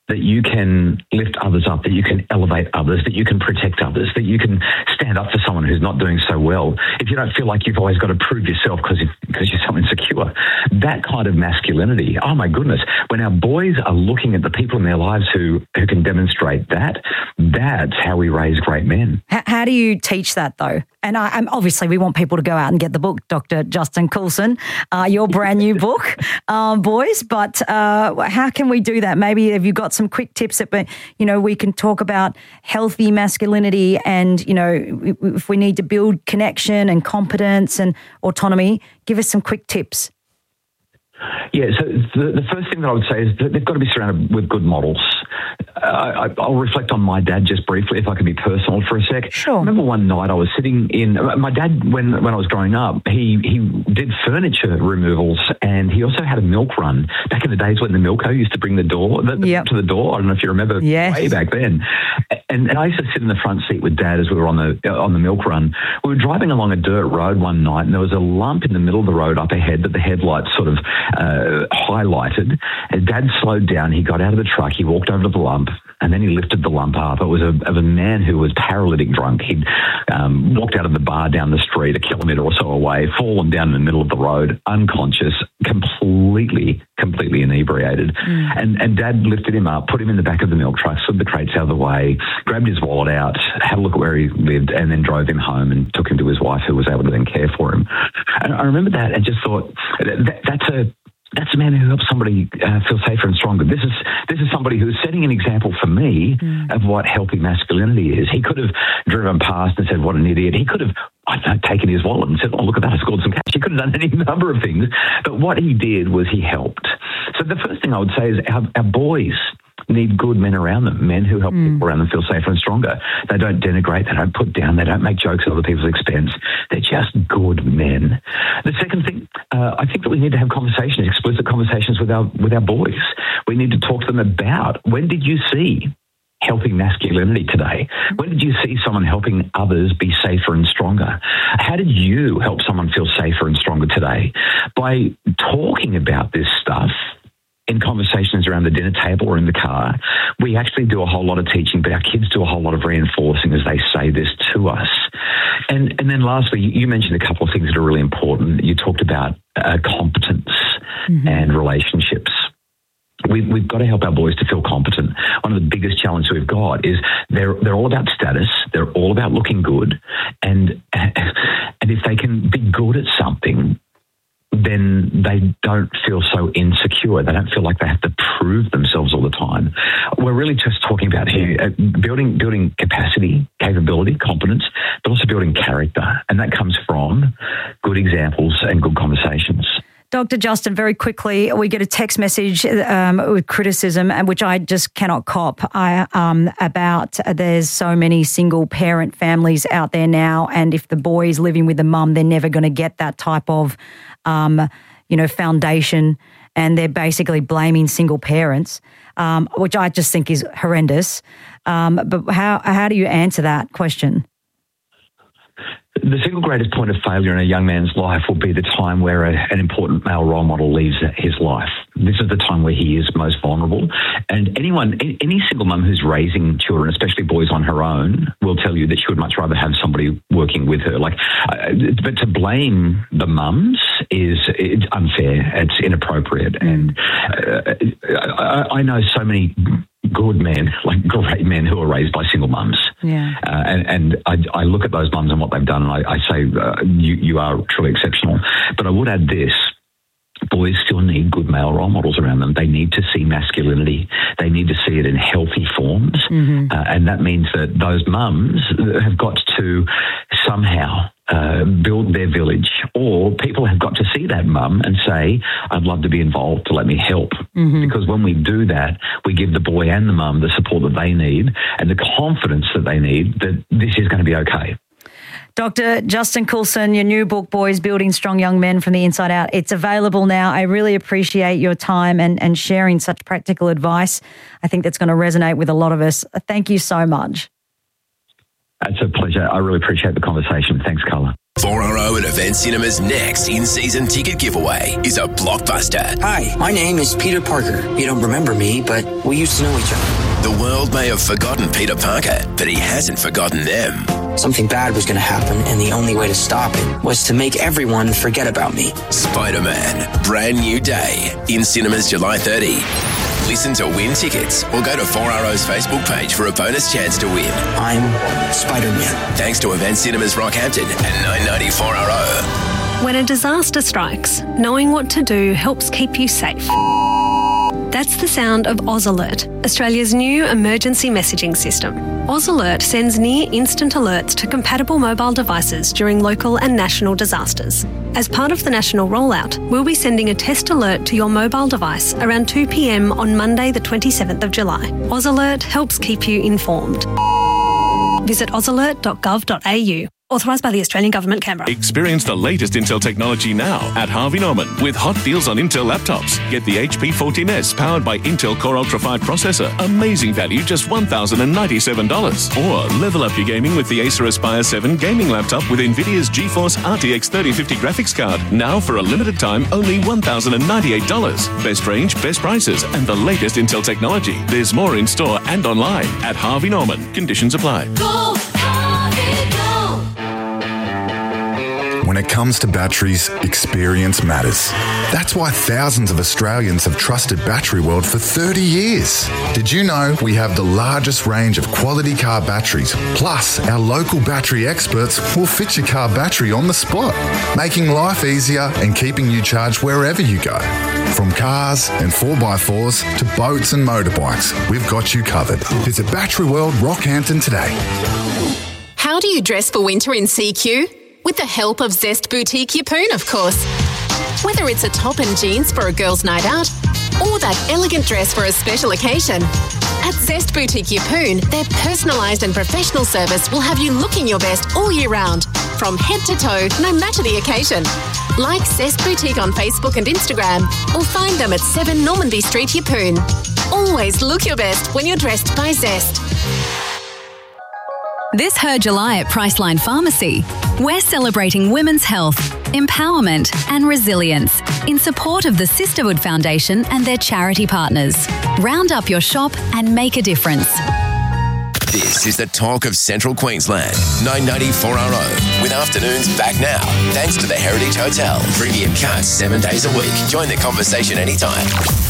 that you can lift others up, that you can elevate others, that you can protect others, that you can stand up for someone who's not doing so well. If you don't feel like you've always got to prove yourself because you're so insecure, that kind of masculinity, oh my goodness, when our boys are looking at the people in their lives who can demonstrate that, that's how we raise great men. How do you teach that though? And obviously we want people to go out and get the book, Dr. Justin Coulson, your brand new book, boys, but how can we do that? Maybe have you got some quick tips that, we can talk about healthy masculinity and, if we need to build connection and competence and autonomy, give us some quick tips. Yeah, so the first thing that I would say is that they've got to be surrounded with good models. I'll reflect on my dad just briefly, if I can be personal for a sec. Sure. I remember one night I was sitting in, my dad, when I was growing up, he did furniture removals and he also had a milk run. Back in the days when the Milko used to bring the door to the door. I don't know if you remember way back then. And I used to sit in the front seat with Dad as we were on the milk run. We were driving along a dirt road one night and there was a lump in the middle of the road up ahead that the headlights sort of highlighted. And Dad slowed down. He got out of the truck. He walked over to the lump and then he lifted the lump up. It was of a man who was paralytic drunk. He'd walked out of the bar down the street a kilometre or so away, fallen down in the middle of the road, unconscious, completely inebriated. And Dad lifted him up, put him in the back of the milk truck, slid the crates out of the way, grabbed his wallet out, had a look at where he lived, and then drove him home and took him to his wife, who was able to then care for him. And I remember that and just thought, that's a man who helps somebody feel safer and stronger. This is somebody who's setting an example for me of what healthy masculinity is. He could have driven past and said, what an idiot. He could have, taken his wallet and said, oh, look at that, I scored some cash. He could have done any number of things. But what he did was he helped. So the first thing I would say is our boys need good men around them, men who help people around them feel safer and stronger. They don't denigrate, they don't put down, they don't make jokes at other people's expense. They're just good men. The second thing, I think that we need to have conversations, explicit conversations with our boys. We need to talk to them about, when did you see helping masculinity today? When did you see someone helping others be safer and stronger? How did you help someone feel safer and stronger today? By talking about this stuff in conversations around the dinner table or in the car, we actually do a whole lot of teaching, but our kids do a whole lot of reinforcing as they say this to us. And then lastly, you mentioned a couple of things that are really important. You talked about competence and relationships. We've got to help our boys to feel competent. One of the biggest challenges we've got is they're all about status. They're all about looking good. And if they can be good at something, then they don't feel so insecure. They don't feel like they have to prove themselves all the time. We're really just talking about here building capacity, capability, competence, but also building character. And that comes from good examples and good conversations. Dr. Justin, very quickly, we get a text message with criticism, which I just cannot cop, about there's so many single parent families out there now, and if the boy is living with the mum, they're never going to get that type of, foundation, and they're basically blaming single parents, which I just think is horrendous. But how do you answer that question? The single greatest point of failure in a young man's life will be the time where an important male role model leaves his life. This is the time where he is most vulnerable. And any single mum who's raising children, especially boys on her own, will tell you that she would much rather have somebody working with her. But to blame the mums it's unfair. It's inappropriate. And I know so many good men, like great men who are raised by single mums. Yeah. And I look at those mums and what they've done, and I say, you are truly exceptional. But I would add this. Boys still need good male role models around them. They need to see masculinity. They need to see it in healthy forms. And that means that those mums have got to somehow build their village, or people have got to see that mum and say, I'd love to be involved, to let me help. Because when we do that, we give the boy and the mum the support that they need and the confidence that they need that this is going to be okay. Dr. Justin Coulson, your new book, Boys Building Strong Young Men from the Inside Out. It's available now. I really appreciate your time and sharing such practical advice. I think that's going to resonate with a lot of us. Thank you so much. It's a pleasure. I really appreciate the conversation. Thanks, Carla. 4RO Show at Event Cinema's next in-season ticket giveaway is a blockbuster. Hi, my name is Peter Parker. You don't remember me, but we used to know each other. The world may have forgotten Peter Parker, but he hasn't forgotten them. Something bad was going to happen, and the only way to stop it was to make everyone forget about me. Spider-Man, Brand New Day, in cinemas July 30. Listen to win tickets or go to 4RO's Facebook page for a bonus chance to win. I'm Spider-Man. Thanks to Event Cinemas Rockhampton and 990 4RO. When a disaster strikes, knowing what to do helps keep you safe. That's the sound of Oz Alert, Australia's new emergency messaging system. Oz Alert sends near-instant alerts to compatible mobile devices during local and national disasters. As part of the national rollout, we'll be sending a test alert to your mobile device around 2 p.m. on Monday the 27th of July. Oz Alert helps keep you informed. Visit ozalert.gov.au. Authorised by the Australian Government, Canberra. Experience the latest Intel technology now at Harvey Norman with hot deals on Intel laptops. Get the HP 14S powered by Intel Core Ultra 5 processor. Amazing value, just $1,097. Or level up your gaming with the Acer Aspire 7 gaming laptop with NVIDIA's GeForce RTX 3050 graphics card. Now for a limited time, only $1,098. Best range, best prices, and the latest Intel technology. There's more in store and online at Harvey Norman. Conditions apply. Go, Harvey, go. When it comes to batteries, experience matters. That's why thousands of Australians have trusted Battery World for 30 years. Did you know we have the largest range of quality car batteries? Plus, our local battery experts will fit your car battery on the spot, making life easier and keeping you charged wherever you go. From cars and 4x4s to boats and motorbikes, we've got you covered. Visit Battery World Rockhampton today. How do you dress for winter in CQ? With the help of Zest Boutique Yeppoon, of course. Whether it's a top and jeans for a girl's night out or that elegant dress for a special occasion, at Zest Boutique Yeppoon, their personalised and professional service will have you looking your best all year round, from head to toe, no matter the occasion. Like Zest Boutique on Facebook and Instagram, or find them at 7 Normanby Street, Yeppoon. Always look your best when you're dressed by Zest. This Her July at Priceline Pharmacy, we're celebrating women's health, empowerment and resilience in support of the Sisterhood Foundation and their charity partners. Round up your shop and make a difference. This is the talk of Central Queensland. 990 4RO. With afternoons back now. Thanks to the Heritage Hotel. Premium cuts 7 days a week. Join the conversation anytime.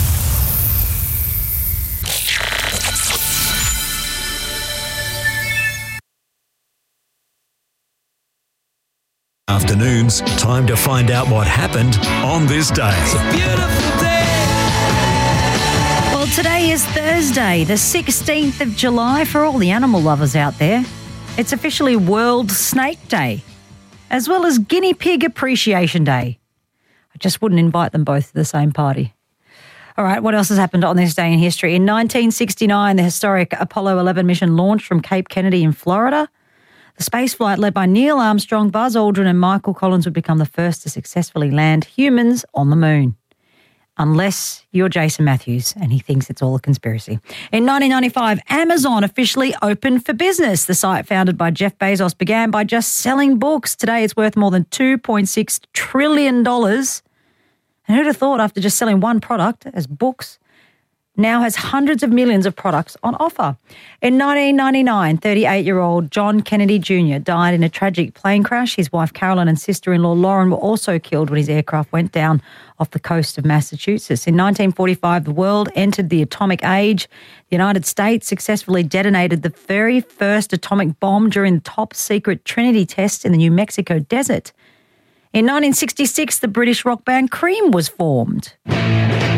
Afternoons, time to find out what happened on this day. It's a beautiful day. Well, today is Thursday, the 16th of July, for all the animal lovers out there. It's officially World Snake Day, as well as Guinea Pig Appreciation Day. I just wouldn't invite them both to the same party. All right, what else has happened on this day in history? In 1969, the historic Apollo 11 mission launched from Cape Kennedy in Florida. The spaceflight led by Neil Armstrong, Buzz Aldrin and Michael Collins would become the first to successfully land humans on the moon. Unless you're Jason Matthews and he thinks it's all a conspiracy. In 1995, Amazon officially opened for business. The site, founded by Jeff Bezos, began by just selling books. Today it's worth more than $2.6 trillion. And who'd have thought, after just selling one product as books, now has hundreds of millions of products on offer. In 1999, 38-year-old John Kennedy Jr. died in a tragic plane crash. His wife Carolyn and sister-in-law Lauren were also killed when his aircraft went down off the coast of Massachusetts. In 1945, the world entered the atomic age. The United States successfully detonated the very first atomic bomb during the top-secret Trinity test in the New Mexico desert. In 1966, the British rock band Cream was formed.